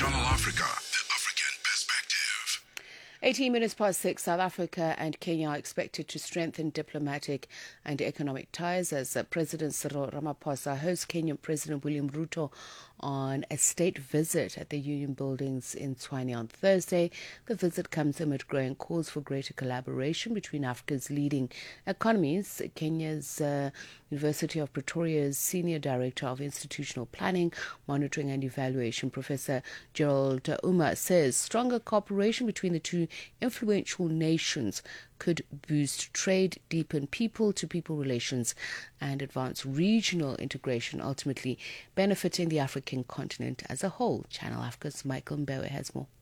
Channel Africa, the African perspective. 18 minutes past 6, South Africa and Kenya are expected to strengthen diplomatic and economic ties as President Cyril Ramaphosa hosts Kenyan President William Ruto on a state visit at the Union Buildings in Tshwane on Thursday. The visit comes amid growing calls for greater collaboration between Africa's leading economies. Kenya's University of Pretoria's Senior Director of Institutional Planning, Monitoring and Evaluation, Professor Gerald Uma, says stronger cooperation between the two influential nations could boost trade, deepen people-to-people relations, and advance regional integration, ultimately benefiting the African continent as a whole. Channel Africa's Michael Mbewe has more.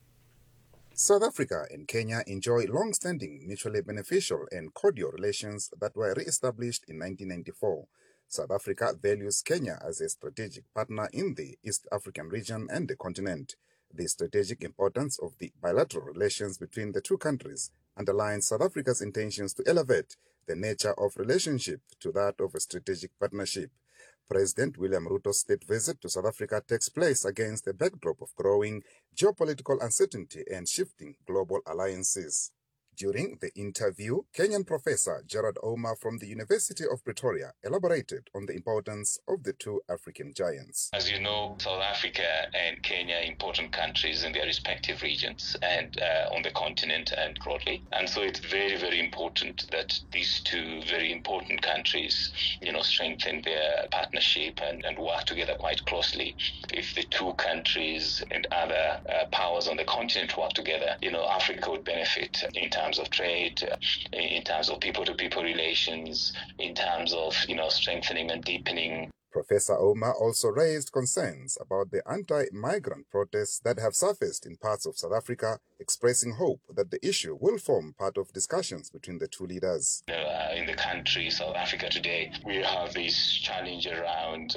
South Africa and Kenya enjoy long-standing, mutually beneficial and cordial relations that were re-established in 1994. South Africa values Kenya as a strategic partner in the East African region and the continent. The strategic importance of the bilateral relations between the two countries underlines South Africa's intentions to elevate the nature of relationship to that of a strategic partnership. President William Ruto's state visit to South Africa takes place against a backdrop of growing geopolitical uncertainty and shifting global alliances. During the interview, Kenyan Professor Gerard Ouma from the University of Pretoria elaborated on the importance of the two African giants. As you know, South Africa and Kenya are important countries in their respective regions and on the continent and broadly. And so it's very, very important that these two very important countries, strengthen their partnership and work together quite closely. If the two countries and other powers on the continent work together, Africa would benefit in terms of trade, in terms of people-to-people relations, in terms of, strengthening and deepening. Professor Ouma also raised concerns about the anti-migrant protests that have surfaced in parts of South Africa, expressing hope that the issue will form part of discussions between the two leaders. In the country, South Africa today, we have this challenge around,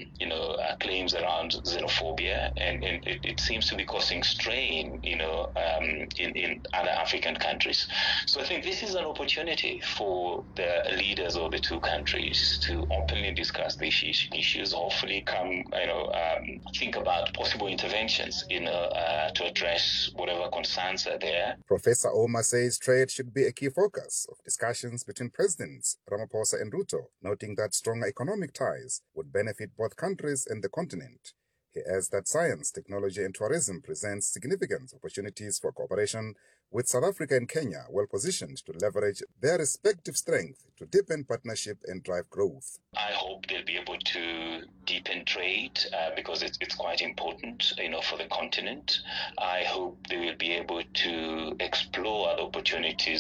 claims around xenophobia, and it seems to be causing strain, in other African countries. So I think this is an opportunity for the leaders of the two countries to openly discuss these issues, hopefully think about possible interventions, to address whatever concerns are there. Professor Ouma says trade should be a key focus of discussions between Presidents Ramaphosa and Ruto, noting that stronger economic ties would benefit both countries and the continent. He adds that science, technology and tourism presents significant opportunities for cooperation, with South Africa and Kenya well positioned to leverage their respective strength to deepen partnership and drive growth. I hope they'll be able to deepen trade because it's quite important, for the continent. I hope they will be able to explore other opportunities